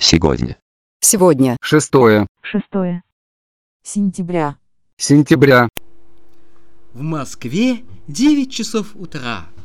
Сегодня. Сегодня. 6 сентября. сентября. В Москве 9 часов утра.